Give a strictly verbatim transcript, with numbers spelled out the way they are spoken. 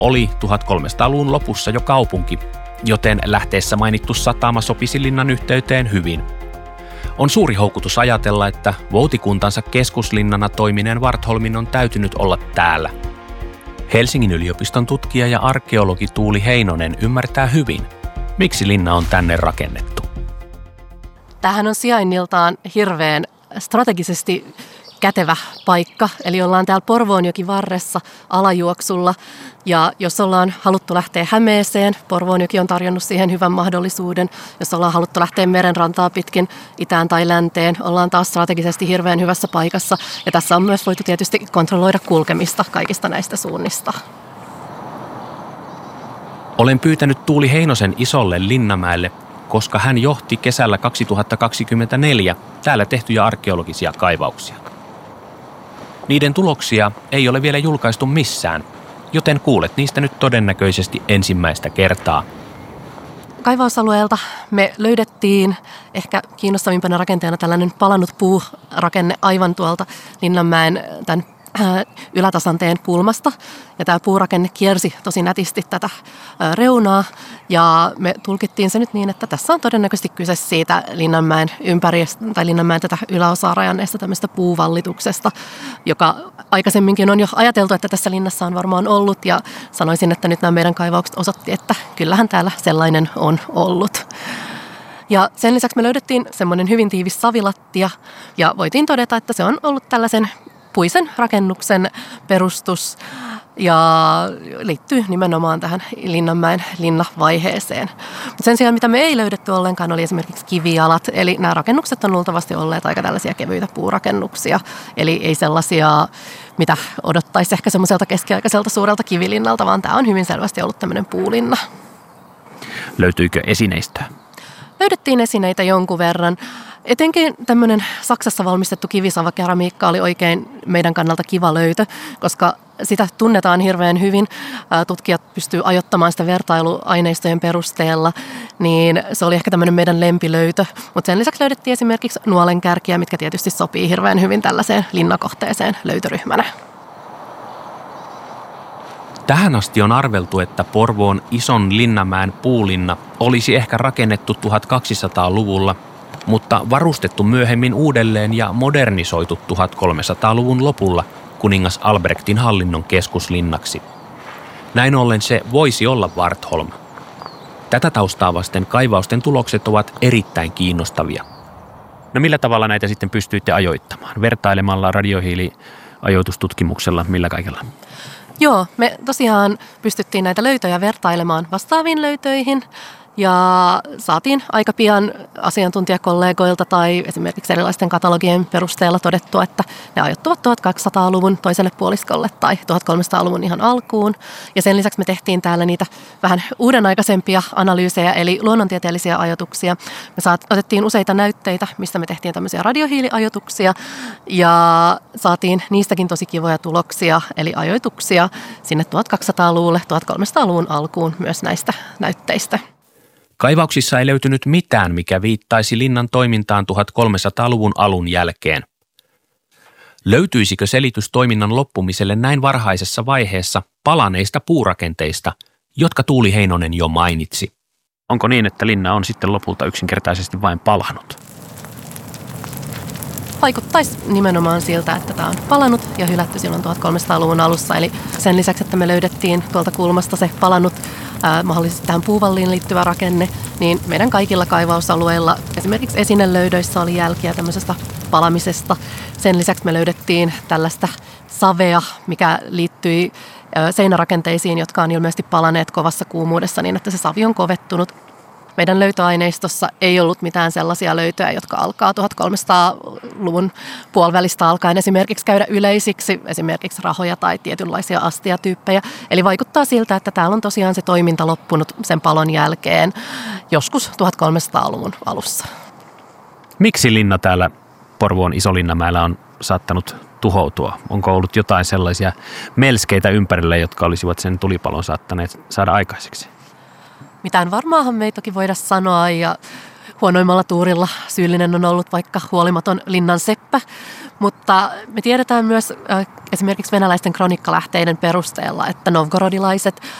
oli tuhatkolmesataaluvun lopussa jo kaupunki, joten lähteessä mainittu satama sopisi linnan yhteyteen hyvin. On suuri houkutus ajatella, että voutikuntansa keskuslinnana toimineen Wartholmin on täytynyt olla täällä. Helsingin yliopiston tutkija ja arkeologi Tuuli Heinonen ymmärtää hyvin, miksi linna on tänne rakennettu. Tämähän on sijainniltaan hirveän strategisesti kätevä paikka, eli ollaan täällä Porvoonjoki varressa alajuoksulla, ja jos ollaan haluttu lähteä Hämeeseen, Porvoonjoki on tarjonnut siihen hyvän mahdollisuuden. Jos ollaan haluttu lähteä merenrantaa pitkin itään tai länteen, ollaan taas strategisesti hirveän hyvässä paikassa, ja tässä on myös voitu tietysti kontrolloida kulkemista kaikista näistä suunnista. Olen pyytänyt Tuuli Heinosen isolle Linnanmäelle, koska hän johti kesällä kaksituhattakaksikymmentäneljä täällä tehtyjä arkeologisia kaivauksia. Niiden tuloksia ei ole vielä julkaistu missään, joten kuulet niistä nyt todennäköisesti ensimmäistä kertaa. Kaivausalueelta me löydettiin ehkä kiinnostavimpana rakenteena tällainen palannut puurakenne aivan tuolta Linnanmäen tämän ylätasanteen kulmasta. Ja tämä puurakenne kiersi tosi nätisti tätä reunaa, ja me tulkittiin se nyt niin, että tässä on todennäköisesti kyse siitä Linnanmäen ympäri tai Linnanmäen tätä yläosaa rajanneesta tämmöistä puuvallituksesta, joka aikaisemminkin on jo ajateltu, että tässä linnassa on varmaan ollut, ja sanoisin, että nyt nämä meidän kaivaukset osoitti, että kyllähän täällä sellainen on ollut. Ja sen lisäksi me löydettiin semmoinen hyvin tiivis savilattia, ja voitiin todeta, että se on ollut tällaisen puisen rakennuksen perustus ja liittyy nimenomaan tähän Linnanmäen linnavaiheeseen. Sen sijaan, mitä me ei löydetty ollenkaan, oli esimerkiksi kivijalat. Eli nämä rakennukset on luultavasti olleet aika tällaisia kevyitä puurakennuksia. Eli ei sellaisia, mitä odottaisi ehkä semmoiselta keskiaikaiselta suurelta kivilinnalta, vaan tämä on hyvin selvästi ollut tämmöinen puulinna. Löytyykö esineistöä? Löydettiin esineitä jonkun verran. Etenkin tämmöinen Saksassa valmistettu kivisavakeramiikka oli oikein meidän kannalta kiva löytö, koska sitä tunnetaan hirveän hyvin. Tutkijat pystyvät ajoittamaan sitä vertailuaineistojen perusteella, niin se oli ehkä tämmöinen meidän lempilöytö. Mutta sen lisäksi löydettiin esimerkiksi nuolenkärkiä, mitkä tietysti sopii hirveän hyvin tällaiseen linnakohteeseen löytöryhmänä. Tähän asti on arveltu, että Porvoon ison Linnanmäen puulinna olisi ehkä rakennettu tuhatkaksisataaluvulla, mutta varustettu myöhemmin uudelleen ja modernisoitu tuhatkolmesataaluvun lopulla kuningas Albrechtin hallinnon keskuslinnaksi. Näin ollen se voisi olla Wartholm. Tätä taustaa vasten kaivausten tulokset ovat erittäin kiinnostavia. No millä tavalla näitä sitten pystyitte ajoittamaan? Vertailemalla radiohiiliajoitustutkimuksella, millä kaikella? Joo, me tosiaan pystyttiin näitä löytöjä vertailemaan vastaaviin löytöihin. Ja saatiin aika pian asiantuntijakollegoilta tai esimerkiksi erilaisten katalogien perusteella todettua, että ne ajoittuvat tuhatkaksisataaluvun toiselle puoliskolle tai tuhatkolmesataaluvun ihan alkuun. Ja sen lisäksi me tehtiin täällä niitä vähän uudenaikaisempia analyysejä, eli luonnontieteellisiä ajoituksia. Me saat, otettiin useita näytteitä, mistä me tehtiin tämmöisiä radiohiiliajoituksia, ja saatiin niistäkin tosi kivoja tuloksia, eli ajoituksia sinne tuhatkaksisataaluvulle, tuhatkolmesataaluvun alkuun myös näistä näytteistä. Kaivauksissa ei löytynyt mitään, mikä viittaisi linnan toimintaan tuhatkolmesataaluvun alun jälkeen. Löytyisikö selitys toiminnan loppumiselle näin varhaisessa vaiheessa palaneista puurakenteista, jotka Tuuli Heinonen jo mainitsi? Onko niin, että linna on sitten lopulta yksinkertaisesti vain palanut? Vaikuttaisi nimenomaan siltä, että tämä on palannut ja hylätty silloin tuhatkolmesataaluvun alussa. Eli sen lisäksi, että me löydettiin tuolta kulmasta se palannut ää, mahdollisesti tähän puuvalliin liittyvä rakenne, niin meidän kaikilla kaivausalueilla esimerkiksi esinelöydöissä oli jälkiä tämmöisestä palamisesta. Sen lisäksi me löydettiin tällaista savea, mikä liittyi ää, seinärakenteisiin, jotka on ilmeisesti palaneet kovassa kuumuudessa niin, että se savi on kovettunut. Meidän löytöaineistossa ei ollut mitään sellaisia löytöjä, jotka alkaa tuhatkolmesataaluvun puolivälistä alkaen esimerkiksi käydä yleisiksi, esimerkiksi rahoja tai tietynlaisia astiatyyppejä. Eli vaikuttaa siltä, että täällä on tosiaan se toiminta loppunut sen palon jälkeen joskus tuhatkolmesataaluvun alussa. Miksi linna täällä Porvoon Isolinnanmäellä on saattanut tuhoutua? Onko ollut jotain sellaisia melskeitä ympärillä, jotka olisivat sen tulipalon saattaneet saada aikaiseksi? Mitään varmaahan me ei toki voida sanoa, ja huonoimmalla tuurilla syyllinen on ollut vaikka huolimaton linnan seppä, mutta me tiedetään myös äh, esimerkiksi venäläisten kronikkalähteiden perusteella, että novgorodilaiset